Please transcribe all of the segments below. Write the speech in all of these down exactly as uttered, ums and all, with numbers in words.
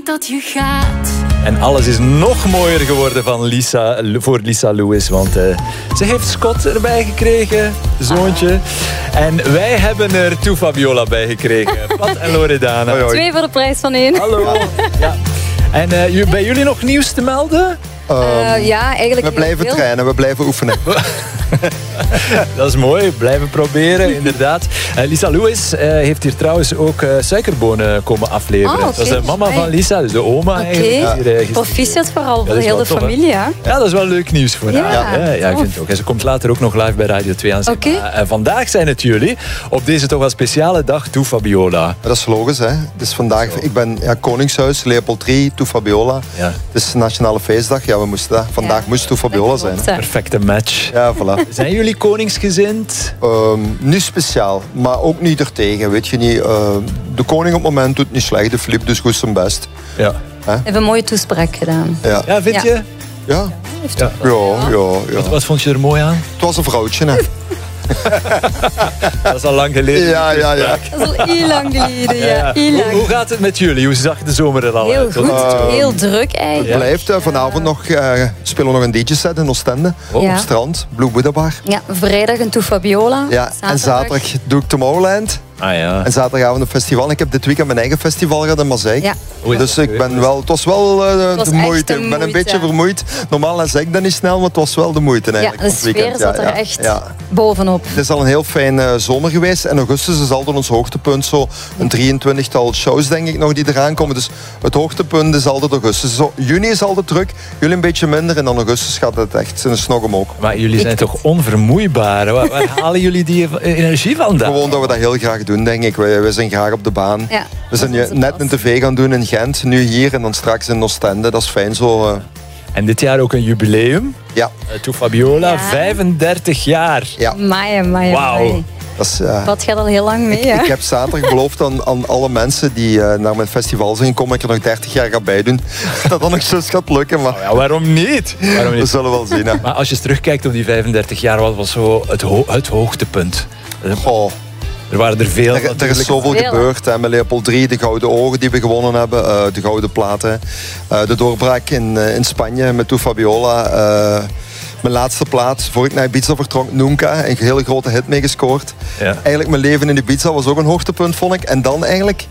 dat je gaat. En alles is nog mooier geworden van Lisa, voor Lisa Lewis. Want uh, ze heeft Scott erbij gekregen, zoontje. Ah. En wij hebben er Toe Fabiola bij gekregen. Pat en Loredana. Hoi, hoi. Twee voor de prijs van één. Hallo. Ja. En uh, bij jullie nog nieuws te melden? Um, uh, ja, eigenlijk we blijven veel. trainen, we blijven oefenen. Dat is mooi, blijven proberen, inderdaad. Uh, Lisa Lewis uh, heeft hier trouwens ook uh, suikerbonen komen afleveren. Oh, okay. Dat is de mama van Lisa, dus de oma okay. eigenlijk. Ja. Uh, Proficiat vooral voor heel de tof, familie. Hè? Ja, dat is wel leuk nieuws voor ja, haar. Ja, ja, ik vind het ook. En ze komt later ook nog live bij Radio twee aan. Okay. Uh, vandaag zijn het jullie, op deze toch wel speciale dag, Toe Fabiola. Dat is logisch, hè. Dus vandaag, ik ben ja, Koningshuis, Leopold drie, Toe Fabiola. Ja. Het is Nationale Feestdag, ja, we moesten dat. Vandaag ja. moest Toe Fabiola zijn. Hè. Perfecte match. Ja, voilà. Zijn jullie koningsgezind? Um, niet speciaal, maar ook niet ertegen, weet je niet. Uh, de koning op het moment doet niet slecht, de Filip dus goed zijn best. Ja. Hij heeft een mooie toespraak gedaan. Ja, ja vind ja. je? Ja. Ja, ja, ja, ja. Wat, wat vond je er mooi aan? Het was een vrouwtje, hè. Dat is al lang geleden. Ja, ja, ja. Dat is al heel lang geleden, ja. ja. Heel lang. Hoe, hoe gaat het met jullie? Hoe zag de zomer er al heel uit? Heel goed, uh, heel druk eigenlijk. Het blijft. Uh, vanavond nog, uh, spelen we nog een D J-set in Oostende. Oh. Ja. Op strand, Blue Buddha Bar. Ja, vrijdag een Toe Fabiola. Ja, zaterdag. En zaterdag doe ik Tomorrowland. Ah, ja. En zaterdagavond een festival. Ik heb dit weekend mijn eigen festival gehad in Marseille. Ja. Dus ik ben wel, het was wel uh, het was de moeite. Ik ben een beetje vermoeid. Normaal zeg ik dat niet snel, maar het was wel de moeite eigenlijk. Ja, de sfeer weekend. zat ja, er ja, echt ja. bovenop. Het is al een heel fijn uh, zomer geweest. En augustus is altijd ons hoogtepunt. Zo een drieëntwintigtal shows denk ik nog die eraan komen. Dus het hoogtepunt is altijd augustus. Zo, juni is altijd druk, jullie een beetje minder. En dan augustus gaat het echt een snog omhoog. Maar jullie zijn ik... toch onvermoeibaar? Waar, waar halen jullie die energie vandaan? Gewoon dat we dat heel graag doen, denk ik. We, we zijn graag op de baan. Ja, we zijn net een tv gaan doen in Gent, nu hier en dan straks in Oostende. Dat is fijn zo. Uh... En dit jaar ook een jubileum. Ja. Uh, Toe Fabiola, ja. vijfendertig jaar. Ja. Maya, Maya. Wauw. Dat, is, uh, dat gaat al heel lang mee, ik, hè? Ik heb zaterdag beloofd aan, aan alle mensen die uh, naar mijn festival zijn gekomen, dat ik er nog dertig jaar ga bijdoen. Dat dat nog zo gaat lukken. Maar... Oh ja, waarom niet? Waarom niet? We zullen wel zien. Hè. Maar als je terugkijkt op die vijfendertig jaar, wat was zo het, ho het hoogtepunt? Goh. Er waren er veel. Er, er is zoveel veel, gebeurd. Hè, met Leopold drie, de gouden ogen die we gewonnen hebben, uh, de gouden platen. Uh, de doorbraak in, uh, in Spanje met Toe Fabiola. Uh, mijn laatste plaat, voor ik naar Ibiza vertrok, Nunca. Een hele grote hit mee gescoord. Ja. Eigenlijk mijn leven in Ibiza was ook een hoogtepunt, vond ik. En dan eigenlijk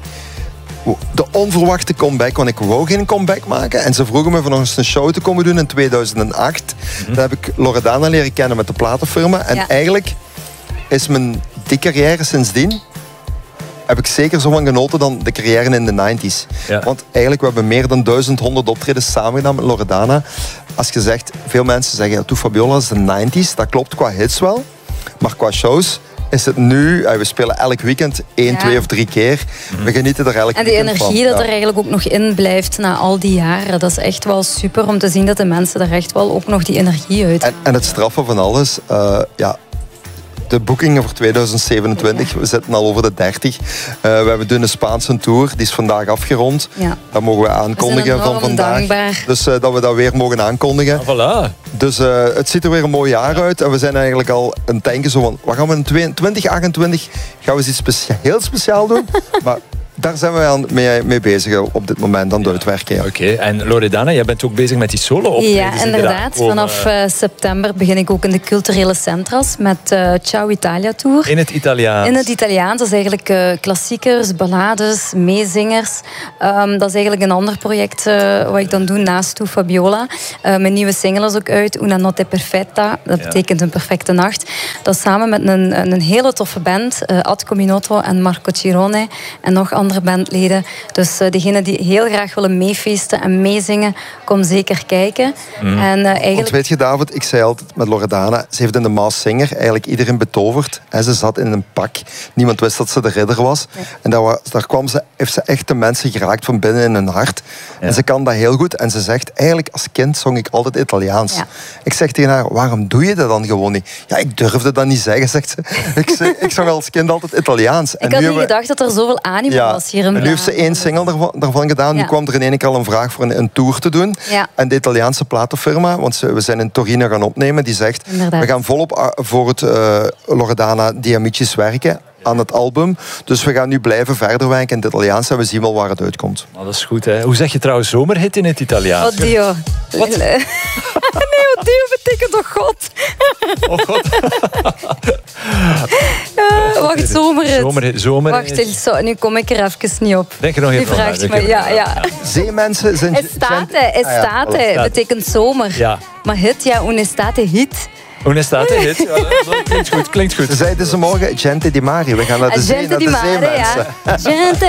de onverwachte comeback, want ik wou geen comeback maken. En ze vroegen me van nog eens een show te komen doen in tweeduizend acht. Mm-hmm. Dan heb ik Loredana leren kennen met de platenfirma. En ja. eigenlijk is mijn die carrière sindsdien heb ik zeker zo van genoten dan de carrière in de negentig. Ja. Want eigenlijk, we hebben meer dan duizend honderd optredens samen gedaan met Loredana. Als je zegt, veel mensen zeggen, ja, Toe Fabiola is de negentig. Dat klopt qua hits wel. Maar qua shows is het nu, we spelen elk weekend één, ja. twee of drie keer. We genieten er elk En die energie van. dat ja. er eigenlijk ook nog in blijft na al die jaren, dat is echt wel super om te zien dat de mensen er echt wel ook nog die energie uit. En, en het straffen van alles, uh, ja. De boekingen voor tweeduizend zevenentwintig, we zitten al over de dertig. Uh, we hebben een Spaanse tour, die is vandaag afgerond. Ja. Dat mogen we aankondigen we van vandaag. Dankbaar. Dus uh, dat we dat weer mogen aankondigen. Ah, voilà. Dus uh, het ziet er weer een mooi jaar ja. uit. En we zijn eigenlijk al aan het denken zo van, wat gaan we in twintig achtentwintig, gaan we iets specia heel speciaal doen. Maar daar zijn we aan mee, mee bezig op dit moment, aan het uitwerken. Ja. Oké, okay. En Loredana, jij bent ook bezig met die solo-optredens. Ja, inderdaad. Vanaf uh, september begin ik ook in de culturele centras met uh, Ciao Italia Tour. In het Italiaans? In het Italiaans. Dat is eigenlijk uh, klassiekers, ballades, meezingers. Um, dat is eigenlijk een ander project uh, wat ik dan doe naast Toe Fabiola. Uh, mijn nieuwe single is ook uit, Una Notte Perfetta. Dat ja. betekent een perfecte nacht. Dat is samen met een, een hele toffe band, uh, Ad Cominotto en Marco Cirone en nog andere bandleden. Dus uh, degenen die heel graag willen meefeesten en meezingen, kom zeker kijken. Mm. En, uh, eigenlijk... Want weet je, David, ik zei altijd met Loredana, ze heeft in de Maas Singer eigenlijk iedereen betoverd. En ze zat in een pak. Niemand wist dat ze de ridder was. Ja. En daar, was, daar kwam ze, heeft ze echt de mensen geraakt van binnen in hun hart. Ja. En ze kan dat heel goed. En ze zegt, eigenlijk als kind zong ik altijd Italiaans. Ja. Ik zeg tegen haar, waarom doe je dat dan gewoon niet? Ja, ik durfde dat niet zeggen, zegt ze. ik, zeg, ik zong als kind altijd Italiaans. Ik en had niet we... gedacht dat er zoveel animo ja. was hier in En nu heeft ze één single daarvan, daarvan gedaan. Ja. Nu kwam er in één keer al een vraag voor een, een tour te doen. Ja. En de Italiaanse platenfirma, want ze, we zijn in Torino gaan opnemen, die zegt, inderdaad, we gaan volop voor het uh, Loredana die Amicis werken. Ja. aan het album. Dus we gaan nu blijven verder werken in het Italiaans en we zien wel waar het uitkomt. Oh, dat is goed, hè. Hoe zeg je trouwens zomerhit in het Italiaans? Oddio. Wat? Nee, oddio betekent toch God? Oh god. Uh, wacht, zomerhit. Zomerhit. zomerhit. Wacht, zo, nu kom ik er even niet op. Denk er nog Nu even over na, vraagt je denk me, er ja, over ja. na. Zeemensen zijn... Estate, Ah, ja, estate voilà. betekent zomer. Ja. Maar hit, ja, un estate hit. Hoe staat het? Ja, dat klinkt goed, klinkt goed. Ze zeiden ze morgen, gente di mare. We gaan naar de zee, Gente naar di de mare, zeemensen. ja. Gente